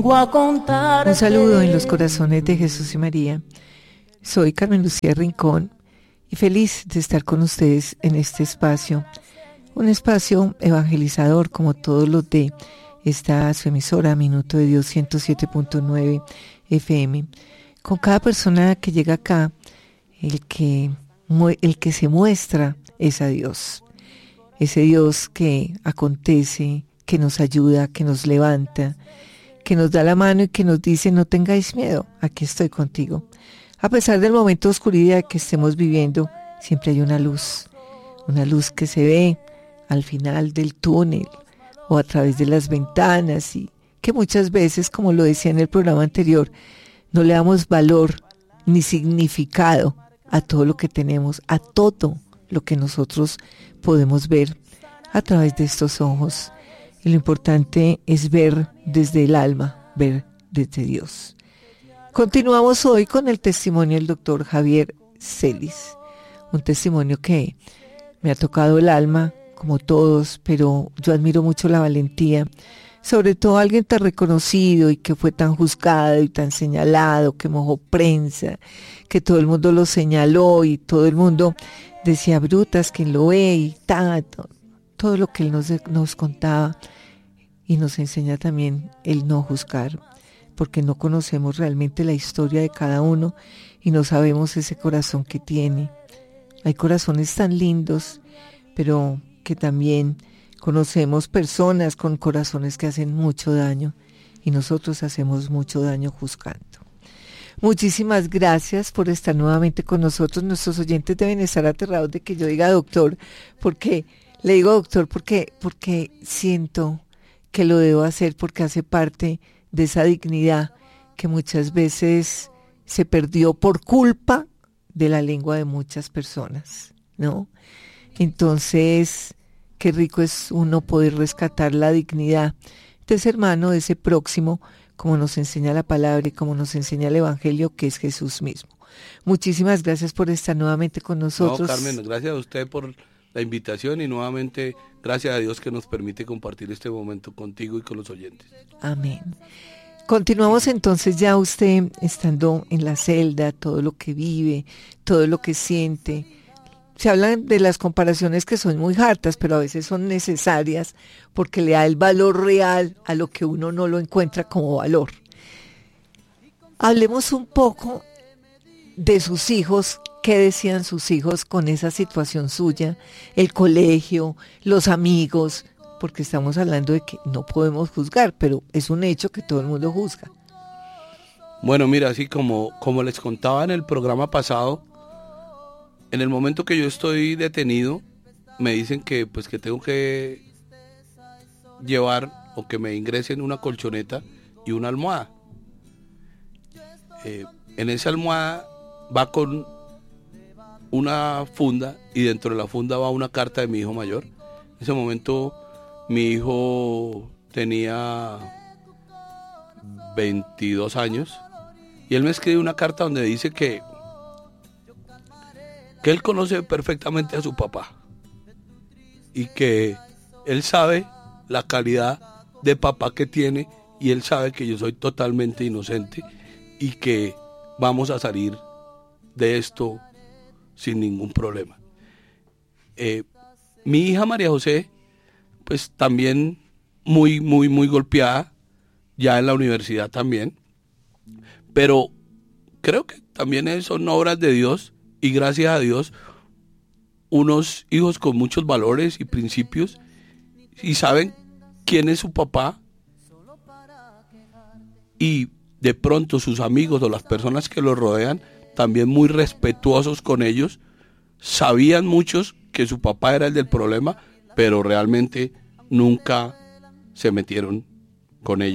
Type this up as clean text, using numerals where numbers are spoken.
Un saludo en los corazones de Jesús y María. Soy Carmen Lucía Rincón y feliz de estar con ustedes en este espacio, un espacio evangelizador como todos los de esta su emisora Minuto de Dios 107.9 FM. Con cada persona que llega acá, el que se muestra es a Dios. Ese Dios que acontece, que nos ayuda, que nos levanta, que nos da la mano y que nos dice: no tengáis miedo, aquí estoy contigo. A pesar del momento de oscuridad que estemos viviendo, siempre hay una luz que se ve al final del túnel o a través de las ventanas, y que muchas veces, como lo decía en el programa anterior, no le damos valor ni significado a todo lo que tenemos, a todo lo que nosotros podemos ver a través de estos ojos. Y lo importante es ver desde el alma, ver desde Dios. Continuamos hoy con el testimonio del doctor Javier Celis, un testimonio que me ha tocado el alma, como todos, pero yo admiro mucho la valentía, sobre todo alguien tan reconocido y que fue tan juzgado y tan señalado, que mojó prensa, que todo el mundo lo señaló y todo el mundo decía: brutas, quien lo ve, y todo lo que él nos contaba, y nos enseña también el no juzgar, porque no conocemos realmente la historia de cada uno y no sabemos ese corazón que tiene. Hay corazones tan lindos, pero que también conocemos personas con corazones que hacen mucho daño, y nosotros hacemos mucho daño juzgando. Muchísimas gracias por estar nuevamente con nosotros. Nuestros oyentes deben estar aterrados de que yo diga doctor, porque le digo doctor porque siento que lo debo hacer, porque hace parte de esa dignidad que muchas veces se perdió por culpa de la lengua de muchas personas, ¿no? Entonces, qué rico es uno poder rescatar la dignidad de ese hermano, de ese próximo, como nos enseña la palabra y como nos enseña el Evangelio, que es Jesús mismo. Muchísimas gracias por estar nuevamente con nosotros. No, Carmen, gracias a usted por la invitación y nuevamente gracias a Dios que nos permite compartir este momento contigo y con los oyentes. Amén. Continuamos entonces, ya usted estando en la celda, todo lo que vive, todo lo que siente. Se hablan de las comparaciones que son muy hartas, pero a veces son necesarias porque le da el valor real a lo que uno no lo encuentra como valor. Hablemos un poco de sus hijos. ¿Qué decían sus hijos con esa situación suya? El colegio, los amigos, porque estamos hablando de que no podemos juzgar, pero es un hecho que todo el mundo juzga. Bueno, mira, así como les contaba en el programa pasado, en el momento que yo estoy detenido, me dicen que tengo que llevar o que me ingresen una colchoneta y una almohada. En esa almohada va con una funda y dentro de la funda va una carta de mi hijo mayor. En ese momento mi hijo tenía 22 años y él me escribe una carta donde dice que él conoce perfectamente a su papá y que él sabe la calidad de papá que tiene y él sabe que yo soy totalmente inocente y que vamos a salir de esto sin ningún problema. Mi hija María José, pues también muy golpeada, ya en la universidad también, pero creo que también son obras de Dios y gracias a Dios, unos hijos con muchos valores y principios y saben quién es su papá y de pronto sus amigos o las personas que los rodean también muy respetuosos con ellos, sabían muchos que su papá era el del problema, pero realmente nunca se metieron con ellos.